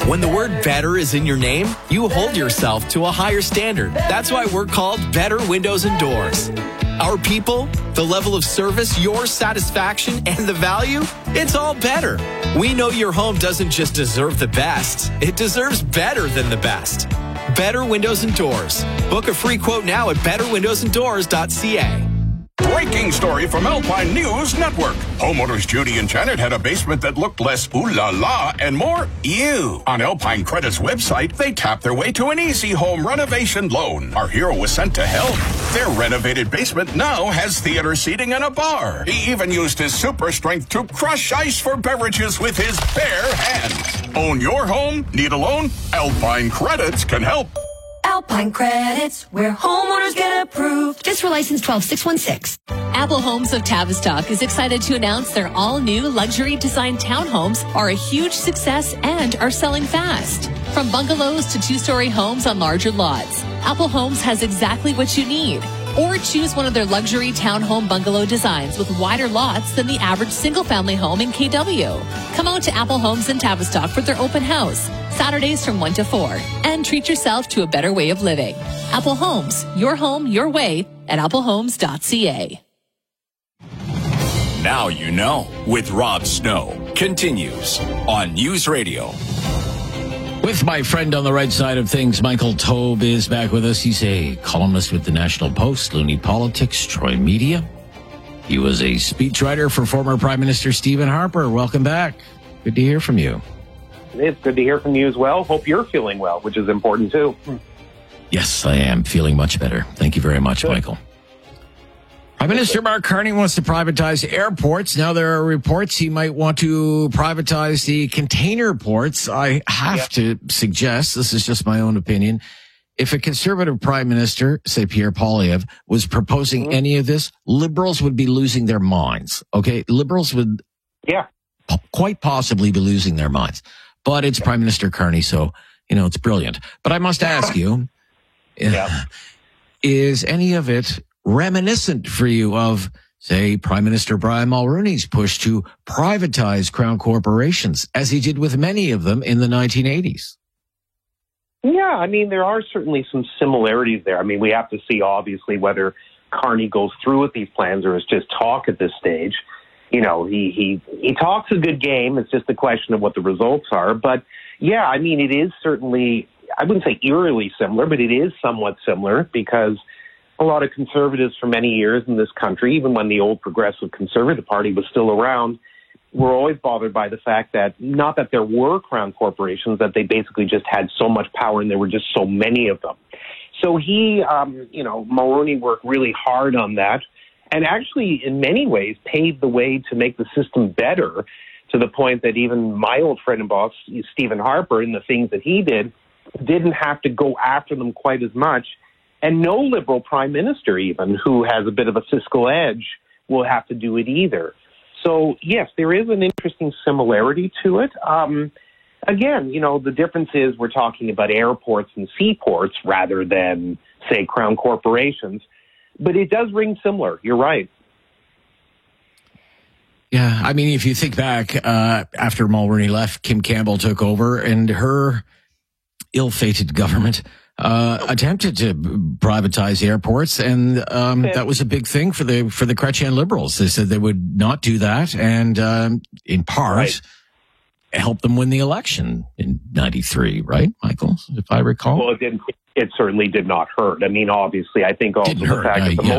When the word better is in your name, you hold yourself to a higher standard. That's why we're called Better Windows and Doors. Our people, the level of service, your satisfaction, and the value, it's all better. We know your home doesn't just deserve the best, it deserves better than the best. Better Windows and Doors. Book a free quote now at betterwindowsanddoors.ca. Breaking story from Alpine News Network. Homeowners Judy and Janet had a basement that looked less ooh la la and more ew. On Alpine Credit's website, they tapped their way to an easy home renovation loan. Our hero was sent to help. Their renovated basement now has theater seating and a bar. He even used his super strength to crush ice for beverages with his bare hands. Own your home? Need a loan? Alpine Credits can help. Alpine Credits, where homeowners get approved. Just for license 12616. Apple Homes of Tavistock is excited to announce their all-new luxury design townhomes are a huge success and are selling fast. From bungalows to two-story homes on larger lots, Apple Homes has exactly what you need. Or choose one of their luxury townhome bungalow designs with wider lots than the average single-family home in KW. Come out to Apple Homes in Tavistock for their open house, Saturdays from 1 to 4, and treat yourself to a better way of living. Apple Homes, your home, your way, at applehomes.ca. Now you know with Rob Snow continues on News Radio. With my friend on the right side of things, Michael Taube is back with us. He's a columnist with the National Post, Looney Politics, Troy Media. He was a speechwriter for former Prime Minister Stephen Harper. Welcome back. Good to hear from you. It's good to hear from you as well. Hope you're feeling well, which is important too. Yes, I am feeling much better. Thank you very much, Good. Michael. Prime Minister Mark Carney wants to privatize airports. Now, there are reports he might want to privatize the container ports. I have to suggest, this is just my own opinion, if a conservative prime minister, say Pierre Poilievre, was proposing any of this, liberals would be losing their minds. Okay? Liberals would quite possibly be losing their minds. But it's Prime Minister Carney, so, it's brilliant. But I must ask you, is any of it reminiscent for you of, say, Prime Minister Brian Mulroney's push to privatize Crown corporations, as he did with many of them in the 1980s? Yeah, there are certainly some similarities there. We have to see, obviously, whether Carney goes through with these plans or is just talk at this stage. He talks a good game. It's just a question of what the results are. But, yeah, it is certainly, I wouldn't say eerily similar, but it is somewhat similar because a lot of conservatives for many years in this country, even when the old Progressive Conservative Party was still around, were always bothered by the fact that not that there were Crown corporations, that they basically just had so much power and there were just so many of them. So he, Mulroney worked really hard on that and actually in many ways paved the way to make the system better, to the point that even my old friend and boss, Stephen Harper, and the things that he did, didn't have to go after them quite as much. And no Liberal prime minister even, who has a bit of a fiscal edge, will have to do it either. So, yes, there is an interesting similarity to it. Again, the difference is we're talking about airports and seaports rather than, say, Crown corporations. But it does ring similar. You're right. Yeah, if you think back, after Mulroney left, Kim Campbell took over, and her ill-fated government attempted to privatize airports, and that was a big thing for the Chrétien Liberals. They said they would not do that, and in part help them win the election in '93, right, Michael? If I recall. Well, it didn't. It certainly did not hurt. Obviously, I think also the fact that the